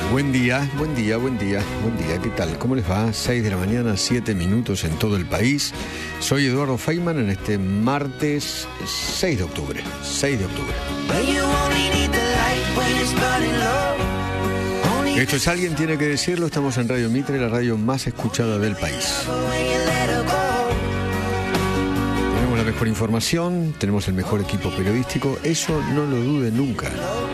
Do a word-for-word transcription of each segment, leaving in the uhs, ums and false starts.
Buen día, buen día, buen día, buen día. ¿Qué tal? ¿Cómo les va? seis de la mañana, siete minutos en todo el país. Soy Eduardo Feynman en este martes seis de octubre. seis de octubre. Esto es Alguien Tiene que Decirlo. Estamos en Radio Mitre, la radio más escuchada del país. Tenemos la mejor información, tenemos el mejor equipo periodístico. Eso no lo dude nunca.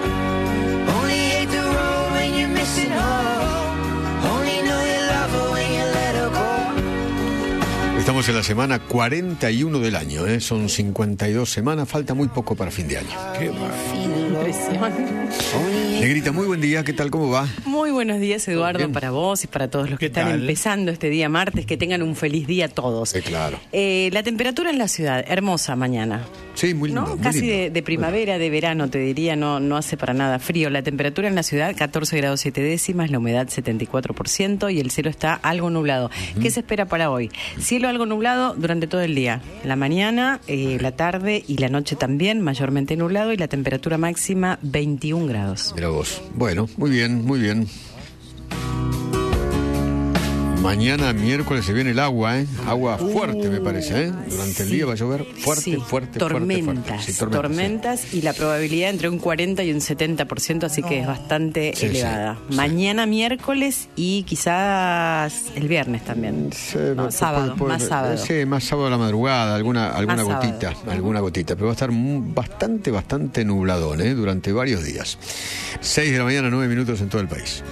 Estamos en la semana cuarenta y uno del año, ¿eh? Son cincuenta y dos semanas, falta muy poco para fin de año. Qué impresión. Negrita, muy buen día, ¿qué tal? ¿Cómo va? Muy buenos días, Eduardo, para vos y para todos los que están tal? empezando este día martes, que tengan un feliz día todos. Eh, claro. Eh, la temperatura en la ciudad, hermosa mañana. Sí, muy lindo. ¿No? Muy Casi lindo. de, de primavera, de verano, te diría, no, no hace para nada frío. La temperatura en la ciudad, catorce grados siete décimas, la humedad setenta y cuatro por ciento y el cielo está algo nublado. Uh-huh. ¿Qué se espera para hoy? Cielo algo nublado durante todo el día. La mañana, eh, la tarde y la noche también, mayormente nublado, y la temperatura máxima veintiún grados. Mira vos. Bueno, muy bien, muy bien. Mañana, miércoles, se viene el agua, ¿eh? Agua fuerte, me parece, ¿eh? Durante sí. el día va a llover fuerte, sí. fuerte, tormentas, fuerte, fuerte. Sí, tormentas. Tormentas sí. Y la probabilidad entre un cuarenta y un setenta por ciento, así que es bastante sí, elevada. Sí, Mañana, sí. miércoles y quizás el viernes también. Sí, no, puede, sábado, puede, más sábado. Sí, más sábado a la madrugada, alguna, alguna Más gotita, sábado. alguna gotita. Pero va a estar muy, bastante, bastante nubladón, ¿eh? Durante varios días. seis de la mañana, nueve minutos en todo el país.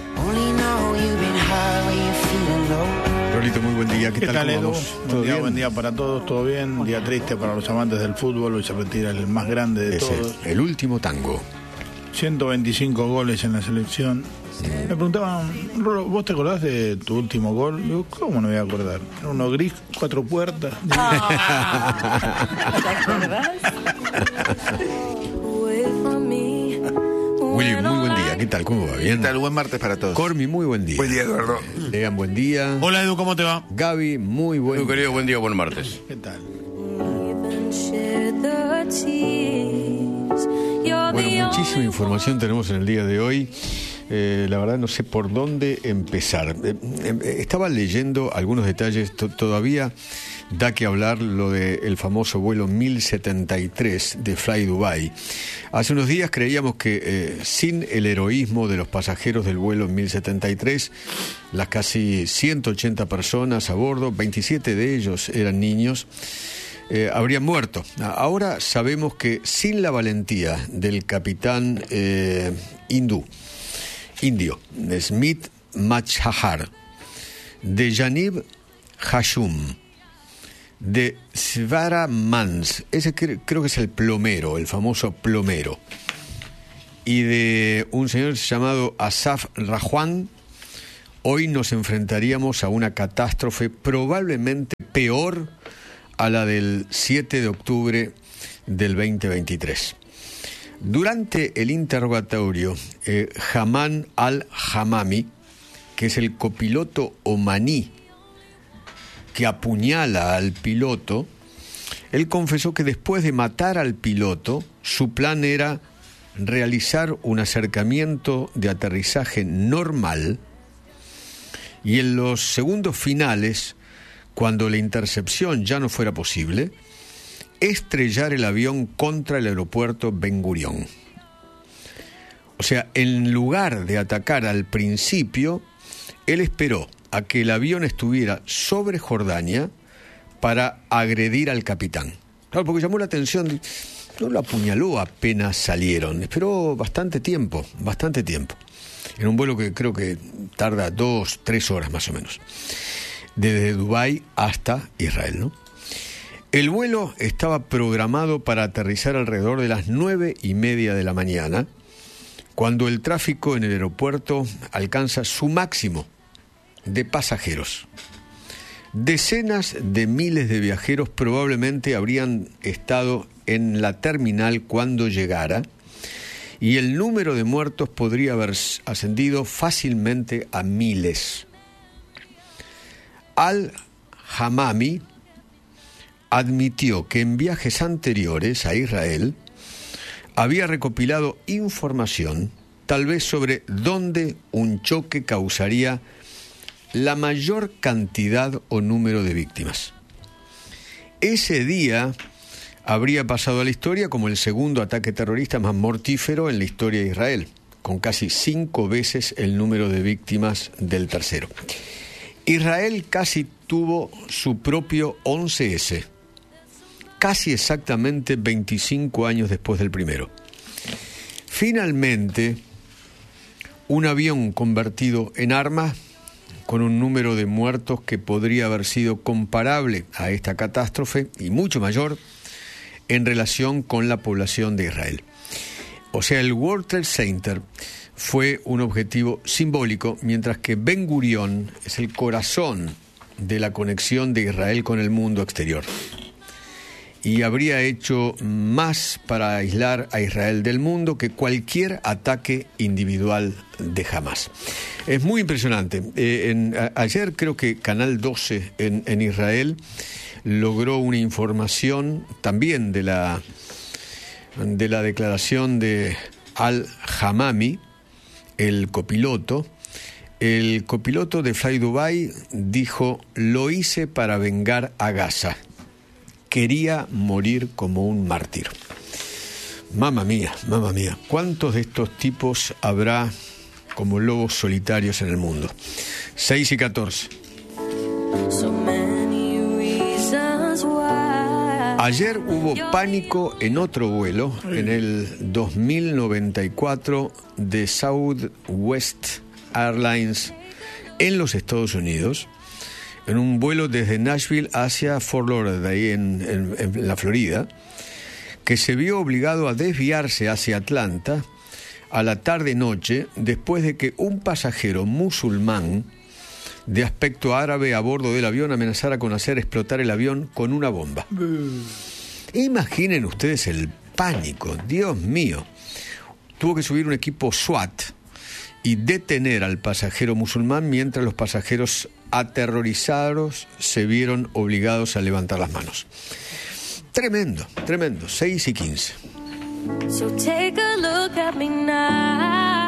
Rolito, muy buen día. ¿Qué, ¿Qué tal? tal, Edu? Vamos? Buen ¿Todo día, bien? buen día para todos, todo bien. Un día triste para los amantes del fútbol. Hoy se retira el más grande de Es todos. el, el último tango. ciento veinticinco goles en la selección. Me preguntaban, Rolo, ¿vos te acordás de tu último gol? Digo, ¿cómo no me voy a acordar? Era uno gris, cuatro puertas. Ah, ¿te acordás? Willy, muy buen día. ¿Qué tal? ¿Cómo va? ¿Bien? ¿Qué tal? Buen martes para todos. Cormi, muy buen día. Buen día, Eduardo. Lean, buen día. Hola, Edu, ¿cómo te va? Gaby, muy buen Edu, día. querido, buen día, buen martes. ¿Qué tal? Bueno, muchísima información tenemos en el día de hoy. Eh, la verdad no sé por dónde empezar. Eh, eh, estaba leyendo algunos detalles, to- todavía da que hablar lo del famoso vuelo mil setenta y tres de Fly Dubai. Hace unos días creíamos que eh, sin el heroísmo de los pasajeros del vuelo mil setenta y tres, las casi ciento ochenta personas a bordo, veintisiete de ellos eran niños, Eh, habrían muerto. Ahora sabemos que sin la valentía del capitán eh, hindú, indio, de Smith Machhar, de Janib Hashum, de Svara Mans, ese cre- creo que es el plomero, el famoso plomero, y de un señor llamado Asaf Rahwan, hoy nos enfrentaríamos a una catástrofe probablemente peor a la del siete de octubre del veinte veintitrés. Durante el interrogatorio, eh, Haman al-Hamami, que es el copiloto omaní que apuñala al piloto, él confesó que después de matar al piloto, su plan era realizar un acercamiento de aterrizaje normal y en los segundos finales, cuando la intercepción ya no fuera posible, estrellar el avión contra el aeropuerto Ben Gurión. O sea, en lugar de atacar al principio, él esperó a que el avión estuviera sobre Jordania para agredir al capitán. Claro, porque llamó la atención, no lo apuñaló apenas salieron, esperó bastante tiempo, bastante tiempo. En un vuelo que creo que tarda dos, tres horas más o menos, desde Dubái hasta Israel, ¿no? El vuelo estaba programado para aterrizar alrededor de las nueve y media de la mañana, cuando el tráfico en el aeropuerto alcanza su máximo de pasajeros. Decenas de miles de viajeros probablemente habrían estado en la terminal cuando llegara, y el número de muertos podría haber ascendido fácilmente a miles. Al-Hamami admitió que en viajes anteriores a Israel había recopilado información tal vez sobre dónde un choque causaría la mayor cantidad o número de víctimas. Ese día habría pasado a la historia como el segundo ataque terrorista más mortífero en la historia de Israel, con casi cinco veces el número de víctimas del tercero. Israel casi tuvo su propio once ese, casi exactamente veinticinco años después del primero. Finalmente, un avión convertido en arma, con un número de muertos que podría haber sido comparable a esta catástrofe y mucho mayor en relación con la población de Israel. O sea, el World Trade Center fue un objetivo simbólico, mientras que Ben Gurión es el corazón de la conexión de Israel con el mundo exterior. Y habría hecho más para aislar a Israel del mundo que cualquier ataque individual de Hamás. Es muy impresionante. Eh, en, a, ayer creo que Canal doce en, en Israel logró una información también de la, de la declaración de Al-Hamami, el copiloto. El copiloto de Fly Dubai dijo: lo hice para vengar a Gaza. Quería morir como un mártir. Mamma mía, mamma mía. ¿Cuántos de estos tipos habrá como lobos solitarios en el mundo? seis y catorce. Ayer hubo pánico en otro vuelo, en el dos mil noventa y cuatro de Southwest Airlines en los Estados Unidos, en un vuelo desde Nashville hacia Fort Lauderdale, en, en, en la Florida, que se vio obligado a desviarse hacia Atlanta a la tarde-noche después de que un pasajero musulmán de aspecto árabe a bordo del avión amenazara con hacer explotar el avión con una bomba. Imaginen ustedes el pánico, Dios mío. Tuvo que subir un equipo SWAT y detener al pasajero musulmán mientras los pasajeros aterrorizados se vieron obligados a levantar las manos. Tremendo, tremendo. seis y quince. So take a look at me now.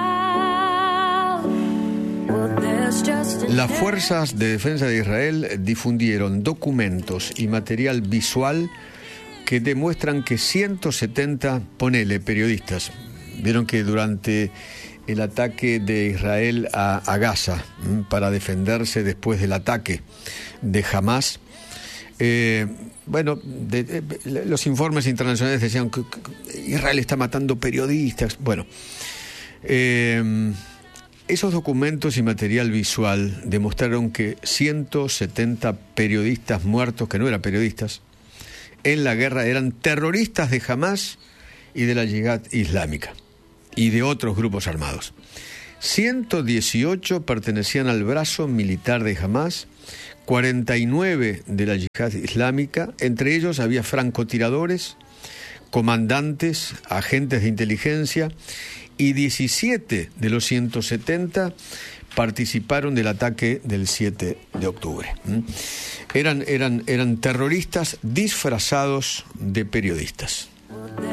Las fuerzas de defensa de Israel difundieron documentos y material visual que demuestran que ciento setenta, ponele, periodistas, vieron que durante el ataque de Israel a, a Gaza, para defenderse después del ataque de Hamás, eh, bueno, de, de, los informes internacionales decían que, que Israel está matando periodistas. Bueno, eh, esos documentos y material visual demostraron que ciento setenta periodistas muertos, que no eran periodistas, en la guerra eran terroristas de Hamás y de la Yihad Islámica y de otros grupos armados. ciento dieciocho pertenecían al brazo militar de Hamás, cuarenta y nueve de la Yihad Islámica, entre ellos había francotiradores, comandantes, agentes de inteligencia, y diecisiete de los ciento setenta participaron del ataque del siete de octubre. Eran, eran, eran terroristas disfrazados de periodistas.